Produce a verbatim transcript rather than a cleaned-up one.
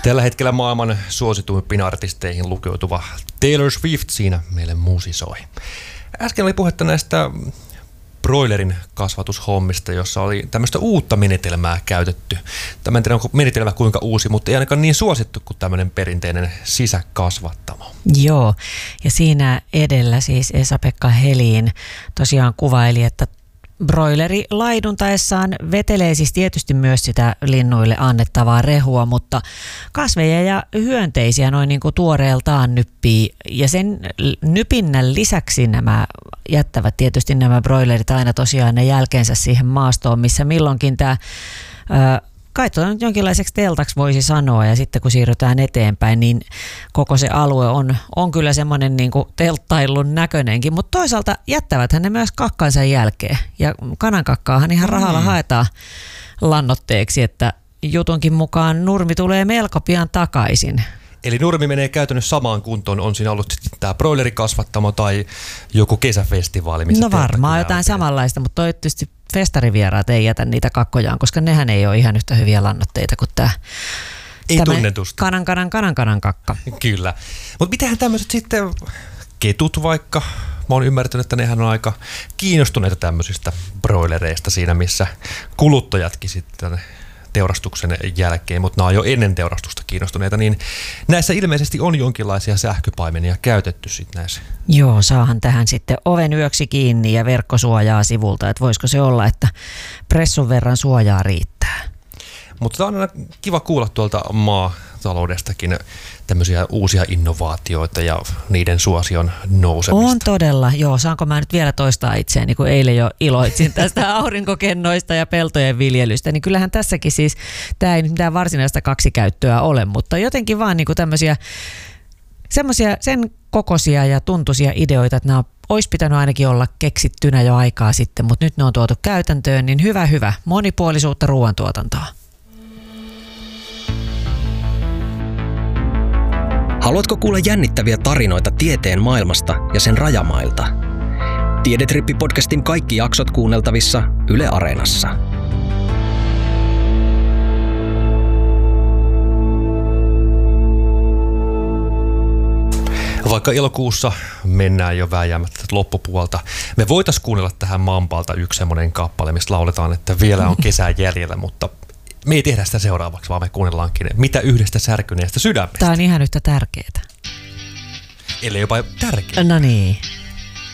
Tällä hetkellä maailman suosituimpiin artisteihin lukeutuva Taylor Swift siinä meille musisoi. Äsken oli puhetta näistä broilerin kasvatushommista, jossa oli tämmöistä uutta menetelmää käytetty. Tämä en tiedä, onko menetelmä kuinka uusi, mutta ei ainakaan niin suosittu kuin tämmöinen perinteinen sisäkasvattamo. Joo, ja siinä edellä siis Esa-Pekka Helin tosiaan kuvaili, että broileri laiduntaessaan vetelee siis tietysti myös sitä linnuille annettavaa rehua, mutta kasveja ja hyönteisiä noin niin kuin tuoreeltaan nyppii. Ja sen nypinnän lisäksi nämä jättävät tietysti nämä broilerit aina tosiaan ne jälkeensä siihen maastoon, missä milloinkin tämä kai tuota nyt jonkinlaiseksi teltaksi voisi sanoa, ja sitten kun siirrytään eteenpäin, niin koko se alue on, on kyllä semmoinen niin kuin telttailun näköinenkin, mutta toisaalta jättäväthän ne myös kakkansa jälkeen, ja kanankakkaahan ihan rahalla mm. haetaan lannoitteeksi, että jutunkin mukaan nurmi tulee melko pian takaisin. Eli nurmi menee käytännössä samaan kuntoon, on siinä ollut sitten tämä broilerikasvattamo tai joku kesäfestivaali, missä no varmaan jotain samanlaista, mutta toivottavasti festarivieraat ei jätä niitä kakkojaan, koska nehän ei ole ihan yhtä hyviä lannoitteita kuin tämä, ei tämä tunnetusti. kanan, kanan, kanan, kanan kakka. Kyllä. Mutta mitähän tämmöiset sitten ketut vaikka, mä oon ymmärtänyt, että nehän on aika kiinnostuneita tämmöisistä broilereista siinä, missä kuluttajatkin sitten teurastuksen jälkeen, mutta nämä on jo ennen teurastusta kiinnostuneita, niin näissä ilmeisesti on jonkinlaisia sähköpaimenia käytetty sitten näissä. Joo, saahan tähän sitten oven yöksi kiinni ja verkkosuojaa sivulta, että voisiko se olla, että pressun verran suojaa riittää. Mutta tämä on aina kiva kuulla tuolta maataloudestakin tämmöisiä uusia innovaatioita ja niiden suosion nousemista. On todella, joo. Saanko mä nyt vielä toistaa itseäni, kun eilen jo iloitsin tästä aurinkokennoista ja peltojen viljelystä, niin kyllähän tässäkin siis, tämä ei nyt mitään varsinaista kaksikäyttöä ole, mutta jotenkin vaan niin kuin tämmöisiä semmoisia sen kokoisia ja tuntuisia ideoita, että nämä olisi pitänyt ainakin olla keksittynä jo aikaa sitten, mutta nyt ne on tuotu käytäntöön, niin hyvä, hyvä. Monipuolisuutta ruoantuotantoa. Haluatko kuulla jännittäviä tarinoita tieteen maailmasta ja sen rajamailta? Tiedetrippi-podcastin kaikki jaksot kuunneltavissa Yle Areenassa. Vaikka elokuussa mennään jo vääjäämättä loppupuolta, me voitaisiin kuunnella tähän Mampalta yksi semmoinen kappale, missä lauletaan, että vielä on kesää jäljellä, mutta me ei tehdä sitä seuraavaksi, vaan me kuunnellaankin Mitä yhdestä särkyneestä sydämestä. Tämä on ihan yhtä tärkeää. Ellei jopa tärkeää. No niin.